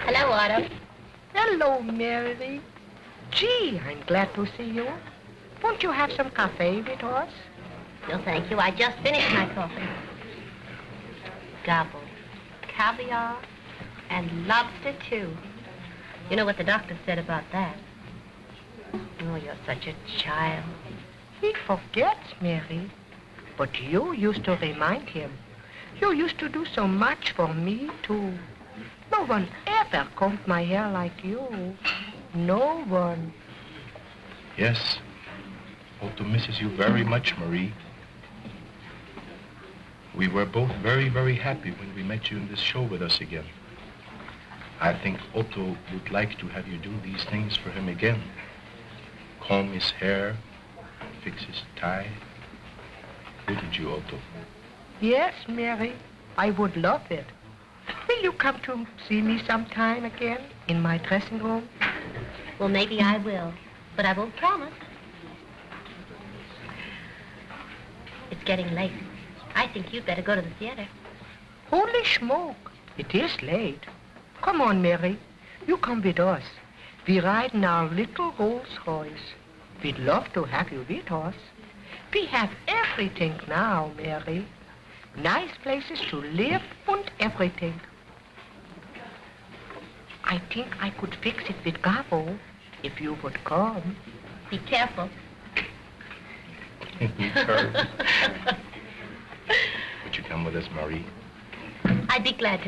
Hello, Otto. Hello, Mary. Gee, I'm glad to see you. Won't you have some cafe with us? No, thank you. I just finished my coffee. Gobble. Caviar and lobster, too. You know what the doctor said about that? Oh, you're such a child. He forgets, Mary. But you used to remind him. You used to do so much for me, too. No one ever combed my hair like you. No one. Yes. Otto misses you very much, Marie. We were both very, very happy when we met you in this show with us again. I think Otto would like to have you do these things for him again. Comb his hair, fix his tie. Wouldn't you, Otto? Yes, Mary. I would love it. Will you come to see me sometime again in my dressing room? Well, maybe I will, but I won't promise. It's getting late. I think you'd better go to the theater. Holy smoke. It is late. Come on, Mary. You come with us. We ride in our little Rolls Royce. We'd love to have you with us. We have everything now, Mary. Nice places to live and everything. I think I could fix it with Gabo if you would come. Be careful. Would you come with us, Marie? I'd be glad to.